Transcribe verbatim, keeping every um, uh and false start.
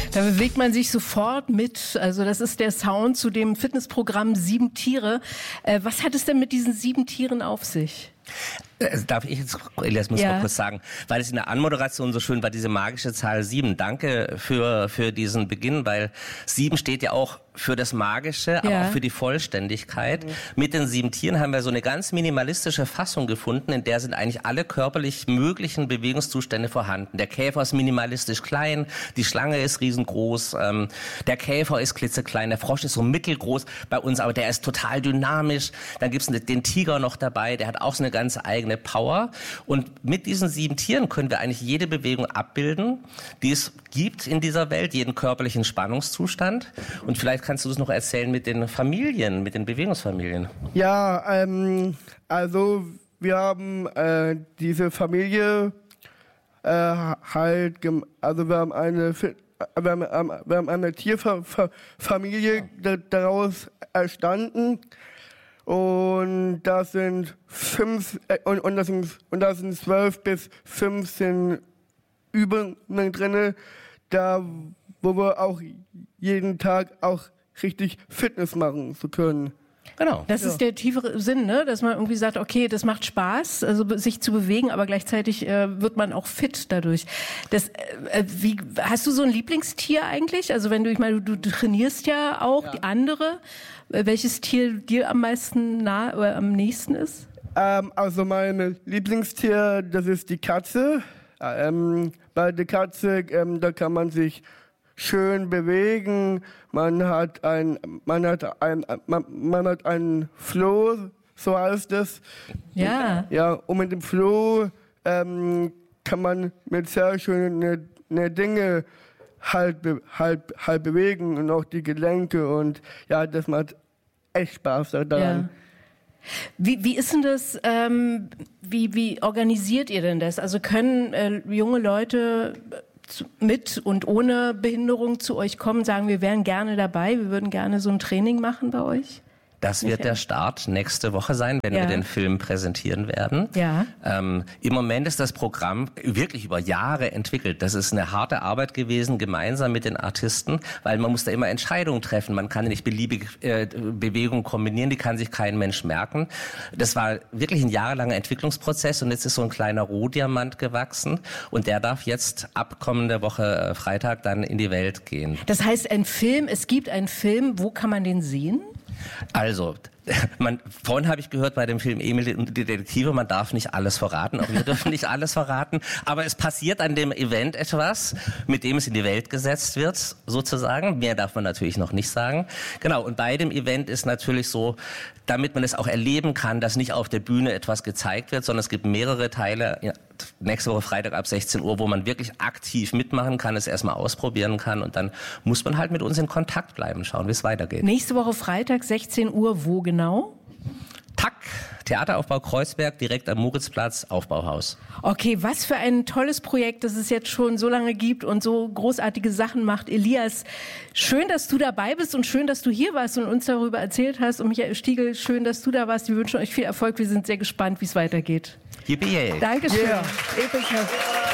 Da bewegt man sich sofort mit. Also das ist der Sound zu dem Fitnessprogramm Sieben Tiere. Äh, was hat es denn mit diesen sieben Tieren auf sich? Also darf ich jetzt, Elias, muss ich ja. mal kurz sagen, weil es in der Anmoderation so schön war, diese magische Zahl sieben. Danke für, für diesen Beginn, weil sieben steht ja auch für das Magische, ja. aber auch für die Vollständigkeit. Mhm. Mit den sieben Tieren haben wir so eine ganz minimalistische Fassung gefunden, in der sind eigentlich alle körperlich möglichen Bewegungszustände vorhanden. Der Käfer ist minimalistisch klein, die Schlange ist riesengroß, ähm, der Käfer ist klitzeklein, der Frosch ist so mittelgroß bei uns, aber der ist total dynamisch. Dann gibt's den Tiger noch dabei, der hat auch so eine ganz eigene Power. Und mit diesen sieben Tieren können wir eigentlich jede Bewegung abbilden, die es gibt in dieser Welt, jeden körperlichen Spannungszustand. Und vielleicht kannst du das noch erzählen mit den Familien, mit den Bewegungsfamilien. Ja, ähm, also wir haben äh, diese Familie äh, halt, gem- also wir haben eine, wir haben, wir haben eine Tierfamilie da- daraus entstanden. Und das sind fünf äh, und, und das sind und das sind zwölf bis fünfzehn Übungen drinne, da wo wir auch jeden Tag auch richtig Fitness machen zu können. Genau. Das ja. ist der tiefere Sinn, ne? Dass man irgendwie sagt, okay, das macht Spaß, also sich zu bewegen, aber gleichzeitig äh, wird man auch fit dadurch. Das, äh, wie, hast du so ein Lieblingstier eigentlich? Also wenn du, ich meine, du, du trainierst ja auch ja. die andere. Äh, welches Tier dir am meisten nah oder am nächsten ist? Ähm, also mein Lieblingstier, das ist die Katze. Ähm, bei der Katze, ähm, da kann man sich schön bewegen, man hat ein, man hat ein, man, man hat ein Flow, so heißt es. Ja. Ja, und mit dem Flow ähm, kann man mit sehr schönen ne, ne Dinge halt, be, halt, halt bewegen und auch die Gelenke und ja, das macht echt Spaß daran. Ja. Wie, wie ist denn das, ähm, wie, wie organisiert ihr denn das? Also können äh, junge Leute mit und ohne Behinderung zu euch kommen, sagen, wir wären gerne dabei, wir würden gerne so ein Training machen bei euch? Das wird der Start nächste Woche sein, wenn ja. wir den Film präsentieren werden. Ja. Ähm, im Moment ist das Programm wirklich über Jahre entwickelt. Das ist eine harte Arbeit gewesen, gemeinsam mit den Artisten, weil man muss da immer Entscheidungen treffen. Man kann nicht beliebige äh, Bewegungen kombinieren, die kann sich kein Mensch merken. Das war wirklich ein jahrelanger Entwicklungsprozess und jetzt ist so ein kleiner Rohdiamant gewachsen und der darf jetzt ab kommender Woche äh, Freitag dann in die Welt gehen. Das heißt, ein Film, es gibt einen Film, wo kann man den sehen? Also, man, vorhin habe ich gehört bei dem Film Emil und die Detektive, man darf nicht alles verraten, auch wir dürfen nicht alles verraten, aber es passiert an dem Event etwas, mit dem es in die Welt gesetzt wird, sozusagen. Mehr darf man natürlich noch nicht sagen. Genau, und bei dem Event ist natürlich so, damit man es auch erleben kann, dass nicht auf der Bühne etwas gezeigt wird, sondern es gibt mehrere Teile, ja, nächste Woche Freitag ab sechzehn Uhr, wo man wirklich aktiv mitmachen kann, es erstmal ausprobieren kann und dann muss man halt mit uns in Kontakt bleiben, schauen, wie es weitergeht. Nächste Woche Freitag, sechzehn Uhr, wo genau? Tack, Theateraufbau Kreuzberg, direkt am Moritzplatz, Aufbauhaus. Okay, was für ein tolles Projekt, das es jetzt schon so lange gibt und so großartige Sachen macht. Elias, schön, dass du dabei bist und schön, dass du hier warst und uns darüber erzählt hast. Und Michael Stiegel, schön, dass du da warst. Wir wünschen euch viel Erfolg. Wir sind sehr gespannt, wie es weitergeht. Yippie. Dankeschön. Yeah. Episch.